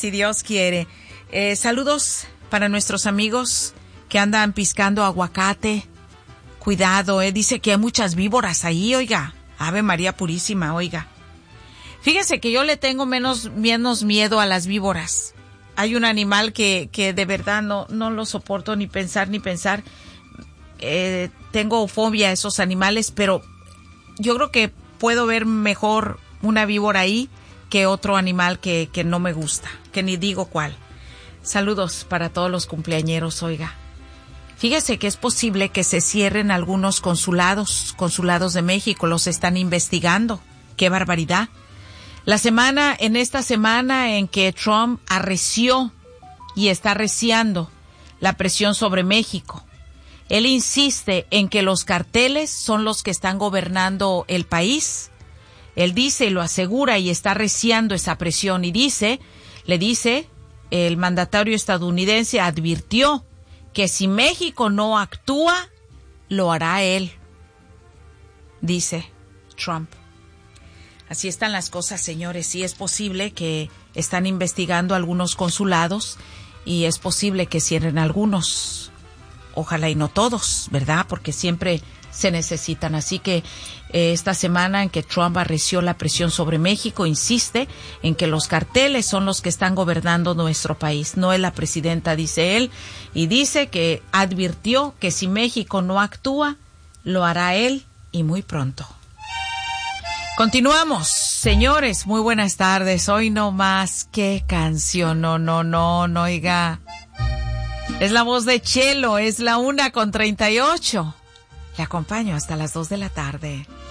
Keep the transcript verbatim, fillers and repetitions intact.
si Dios quiere. Eh, saludos para nuestros amigos que andan piscando aguacate. Cuidado, eh. Dice que hay muchas víboras ahí, oiga. Ave María Purísima, oiga. Fíjese que yo le tengo menos, menos miedo a las víboras. Hay un animal que, que de verdad no, no lo soporto ni pensar ni pensar. Eh, tengo fobia a esos animales, pero yo creo que puedo ver mejor una víbora ahí que otro animal que, que no me gusta, que ni digo cuál. Saludos para todos los cumpleañeros, oiga. Fíjese que es posible que se cierren algunos consulados, consulados de México, los están investigando. ¡Qué barbaridad! La semana, en esta semana en que Trump arreció y está arreciando la presión sobre México, él insiste en que los carteles son los que están gobernando el país. Él dice y lo asegura y está arreciando esa presión y dice, le dice, el mandatario estadounidense advirtió que si México no actúa, lo hará él, dice Trump. Así están las cosas, señores. Sí es posible que están investigando algunos consulados y es posible que cierren algunos. Ojalá y no todos, ¿verdad? Porque siempre se necesitan. Así que eh, esta semana en que Trump arreció la presión sobre México, insiste en que los carteles son los que están gobernando nuestro país. No es la presidenta, dice él. Y dice que advirtió que si México no actúa, lo hará él y muy pronto. Continuamos, señores, muy buenas tardes. Hoy no más, qué canción, no, no, no, no, oiga. Es la voz de Chelo, es la una con treinta y ocho. Le acompaño hasta las dos de la tarde.